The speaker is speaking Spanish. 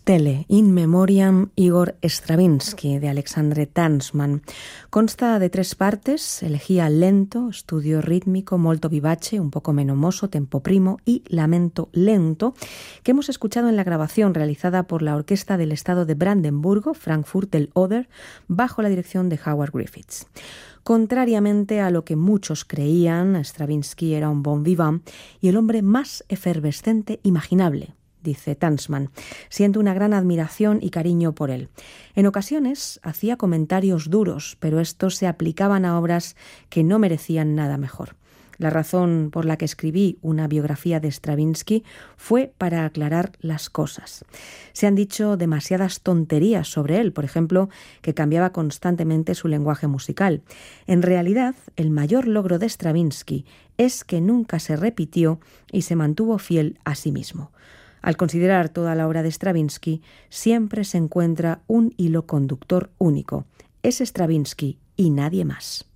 Stele, In Memoriam Igor Stravinsky, de Alexandre Tansman. Consta de 3 partes: elegía lento, studio rítmico molto vivace, un poco menomoso, tempo primo, y lamento lento, que hemos escuchado en la grabación realizada por la Orquesta del Estado de Brandenburgo, Frankfurt del Oder, bajo la dirección de Howard Griffiths. Contrariamente a lo que muchos creían, Stravinsky era un bon vivant y el hombre más efervescente imaginable, dice Tansman. Siento una gran admiración y cariño por él. En ocasiones hacía comentarios duros, pero estos se aplicaban a obras que no merecían nada mejor. La razón por la que escribí una biografía de Stravinsky fue para aclarar las cosas. Se han dicho demasiadas tonterías sobre él, por ejemplo, que cambiaba constantemente su lenguaje musical. En realidad, el mayor logro de Stravinsky es que nunca se repitió y se mantuvo fiel a sí mismo. Al considerar toda la obra de Stravinsky, siempre se encuentra un hilo conductor único. Es Stravinsky y nadie más.